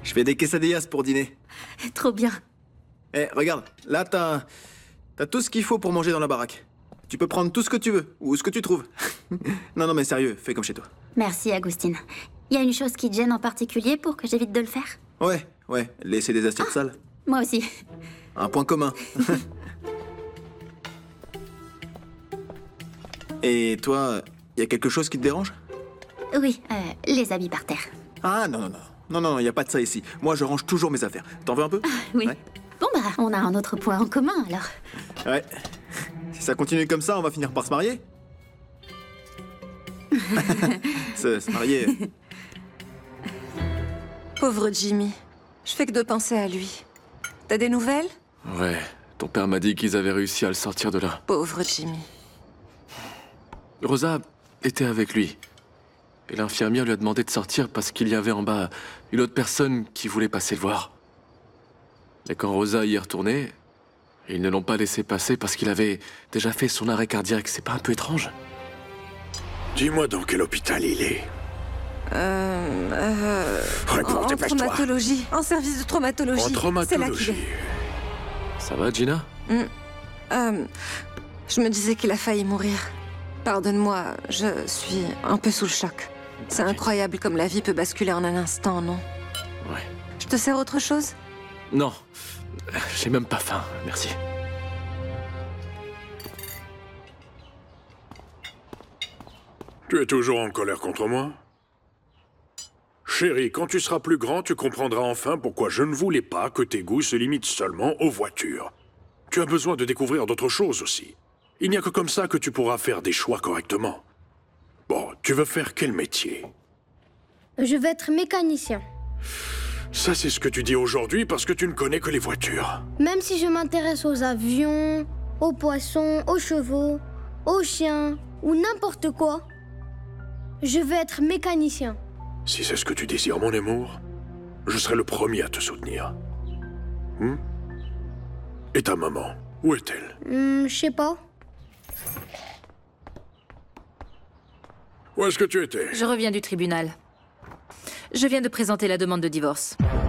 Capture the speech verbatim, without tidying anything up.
Je fais des quesadillas pour dîner. Trop bien. Eh, regarde, là, t'as... T'as tout ce qu'il faut pour manger dans la baraque. Tu peux prendre tout ce que tu veux, ou ce que tu trouves. Non, non, mais sérieux, fais comme chez toi. Merci, Agustine. Il y a une chose qui te gêne en particulier pour que j'évite de le faire? Ouais, ouais, laisser des assiettes sales. Moi aussi. Un point commun. Et toi, y a quelque chose qui te dérange? Oui, euh, les habits par terre. Ah, non, non, non. Non, non, y a pas de ça ici. Moi, je range toujours mes affaires. T'en veux un peu? Oui. Ouais. Bon bah, on a un autre point en commun, alors. Ouais. Si ça continue comme ça, on va finir par se marier. se, se marier. Pauvre Jimmy. Je fais que de penser à lui. T'as des nouvelles? Ouais, ton père m'a dit qu'ils avaient réussi à le sortir de là. Pauvre Jimmy. Rosa était avec lui. Et l'infirmière lui a demandé de sortir parce qu'il y avait en bas une autre personne qui voulait passer le voir. Et quand Rosa y est retournée, ils ne l'ont pas laissé passer parce qu'il avait déjà fait son arrêt cardiaque. C'est pas un peu étrange? Dis-moi dans quel hôpital il est. Euh... euh Réponds, en dépêche-toi. traumatologie. En service de traumatologie. En C'est là qu'il traumatologie. est. Ça va, Gina? Hmm. Euh, je me disais qu'il a failli mourir. Pardonne-moi, je suis un peu sous le choc. C'est incroyable comme la vie peut basculer en un instant, non? Ouais. Je te sers autre chose? Non, j'ai même pas faim, merci. Tu es toujours en colère contre moi? Chérie, quand tu seras plus grand, tu comprendras enfin pourquoi je ne voulais pas que tes goûts se limitent seulement aux voitures. Tu as besoin de découvrir d'autres choses aussi. Il n'y a que comme ça que tu pourras faire des choix correctement. Bon, tu veux faire quel métier? Je veux être mécanicien. Ça, c'est ce que tu dis aujourd'hui parce que tu ne connais que les voitures. Même si je m'intéresse aux avions, aux poissons, aux chevaux, aux chiens ou n'importe quoi, je veux être mécanicien. Si c'est ce que tu désires, mon amour, je serai le premier à te soutenir. Hmm? Et ta maman, où est-elle? Hmm, je sais pas. Où est-ce que tu étais? Je reviens du tribunal. Je viens de présenter la demande de divorce.